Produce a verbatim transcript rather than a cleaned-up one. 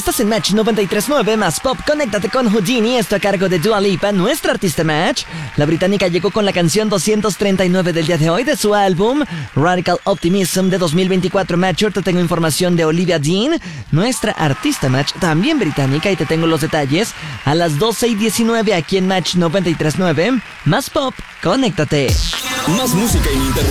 Estás en Match noventa y tres punto nueve más Pop. Conéctate con Houdini, esto a cargo de Dua Lipa, nuestra artista Match. La británica llegó con la canción doscientos treinta y nueve del día de hoy de su álbum Radical Optimism de dos mil veinticuatro. Match, te tengo información de Olivia Dean, nuestra artista Match, también británica, y te tengo los detalles a las doce y diecinueve aquí en Match noventa y tres punto nueve más Pop. Conéctate. Más música en internet.